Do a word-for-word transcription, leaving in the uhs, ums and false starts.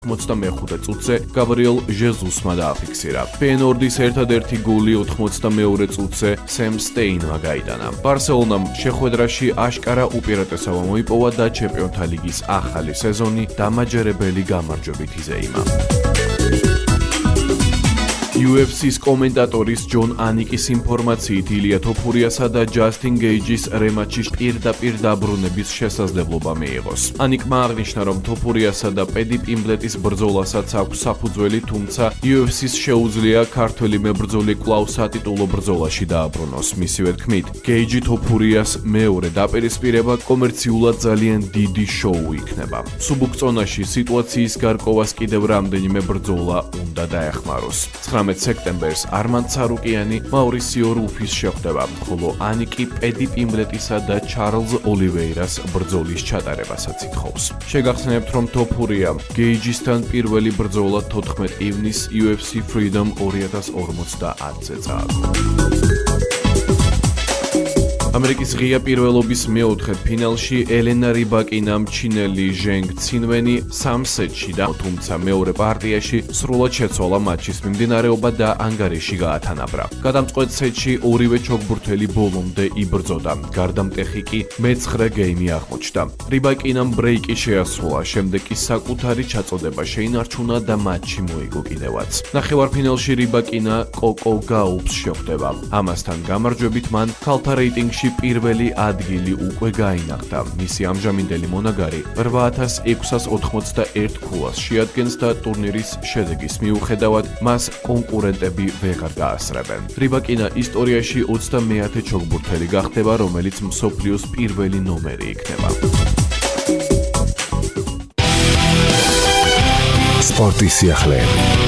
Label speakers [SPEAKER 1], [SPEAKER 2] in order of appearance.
[SPEAKER 1] ოცდამეხუთე წუთზე გაბრიელ ჟეზუსმა დააფიქსირა. ფეიენორდის ერთადერთი გოლი ოცდამეორე წუთზე სემ სტეინმა გაიტანა. ბარსელონამ შეხვედრაში აშკარა უპირატესობა მოიპოვა და ჩემპიონთა ლიგის ახალი სეზონი დამაჯერებელი გამარჯვებით იზეიმა. იუ ეფ სის კომენტატორის ჯონ ანიკის ინფორმაციით ილია თოფურიასა და ჯასტინ გეიჯის რემატჩის პირდაპირ დაბრუნების შესაძლებლობა მიიღოს. ანიკმა აღნიშნა, რომ თოფურიასა და პედი პიმბლეტის ბრძოლასაც აქვს საფუძველი, თუმცა იუ ეფ სის შეუძლია ქართველი მებრძოლი კვლავ სატიტულო ბრძოლაში დააბრუნოს. მისივე თქმით, გეიჯი თოფურიას მეორე დაპირისპირება კომერციულად ძალიან დიდი შოუ იქნება. სუბუქწონაში სიტუაციის გარკვევას კიდევ რამდენიმე ბრძოლა უნდა დაეხმაროს. სექტემბერს არმან ცარუკიანი მაურისიო რუფის შეხვდება, ხოლო ანიკი პედი პიმბლეტისა და ჩარლზ ოლივეირას ბრძოლის ჩატარებასაც ითხოვს. შეგახსენებთ, რომ თოფურია გეიჯისთან პირველი ბრძოლა თოთხმეტ ივნისს იუ ეფ სი Freedom ორი ათას ორმოცდაათზე წააგო. ამერიკის ღია პირველობის მეოთხე ფინალში ელენა რიბაკინამ ჩინელი ჟენგ ცინვენი სამ სეტში და თუმცა მეორე პარტიაში სრულად შეცვალა მატჩის მიმდინარეობა და ანგარიში გაათანაბრა. გადამწყვეტ სეტში ორივე ჩოგბურთელი ბოლომდე იბრძოდა. გარდამტეხი კი მეცხრე გეიმი აღმოჩნდა. რიბაკინამ ბრეიკი შეასრულა, შემდეგ კი საკუთარი ჩაწოდება შეინარჩუნა და მატჩი მოიგო კიდევაც. ნახევარფინალში რიბაკინა კოკო გაუფს შეხვდება. ამასთან გამარჯვებით მან ქალთა რეიტინგში პირველი ადგილი უკვე გაინახდა. მისი ამჟამინდელი მონაგარი რვა ათას ექვსას ოთხმოცდაერთ ქულას შეადგენს და ტურნირის შედეგის მიუხედავად მას კონკურენტები ვეღარ გაასწრებენ. რიბაკინა ისტორიაში ოცდამეათე ჩოგბურთელი გახდება, რომელიც მსოფლიოს პირველი ნომერი იქნება.
[SPEAKER 2] სპორტის სიახლეები.